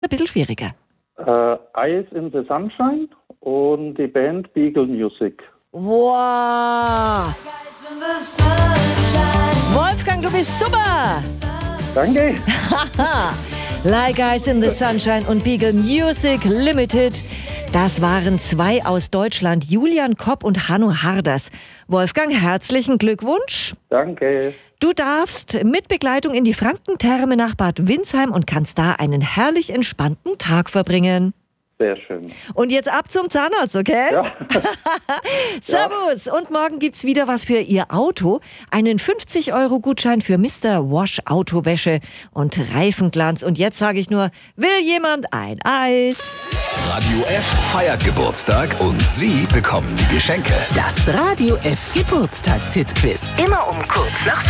ein bisschen schwieriger. Eyes in the Sunshine und die Band Beagle Music. Wow! Wolfgang, du bist super! Danke. Like Eyes in the Sunshine und Beagle Music Limited. Das waren zwei aus Deutschland, Julian Kopp und Hanno Harders. Wolfgang, herzlichen Glückwunsch. Danke. Du darfst mit Begleitung in die Frankentherme nach Bad Windsheim und kannst da einen herrlich entspannten Tag verbringen. Sehr schön. Und jetzt ab zum Zahnarzt, okay? Ja. Servus. Und morgen gibt's wieder was für Ihr Auto. Einen 50-Euro-Gutschein für Mr. Wash Autowäsche und Reifenglanz. Und jetzt sage ich nur, will jemand ein Eis? Radio F feiert Geburtstag und Sie bekommen die Geschenke. Das Radio F Geburtstagshit-Quiz. Immer um kurz nach 5.